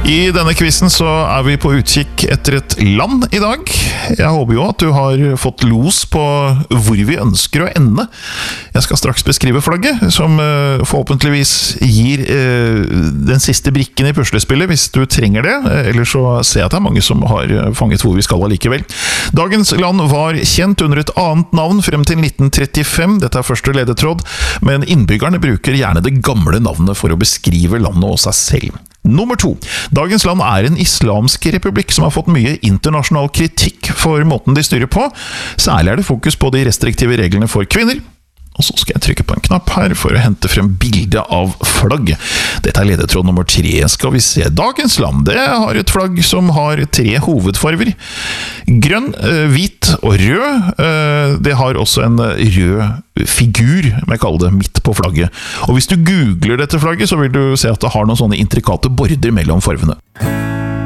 I denne quizen så vi på utkikk etter et land I dag. Jeg håper jo at du har fått los på hvor vi ønsker å ende. Jeg skal straks beskrive flagget, som forhåpentligvis gir den siste brikken I puslespillet, hvis du trenger det. Ellers så ser jeg at det mange som har fanget hvor vi skal allikevel. Dagens land var kjent under et annet navn frem til 1935. Dette første ledetråd, men innbyggerne bruker gjerne det gamle navnet for å beskrive landet og seg selv. Nummer 2. Dagens land en islamsk republikk som har fått mye internasjonal kritikk for måten de styrer på. Særlig det fokus på de restriktive reglene for kvinner. Og så skal jeg trykke på en knapp her for å hente frem bildet av flagg. Dette ledetråd nummer 3. Skal vi se. Dagens land, det har et flagg som har 3 hovedfarver. Grønn, hvit og rød. Det har også en rød figur, jeg kaller det, midt på flagget. Og hvis du googler dette flagget, så vil du se at det har noen sånne intrikate border mellom farvene.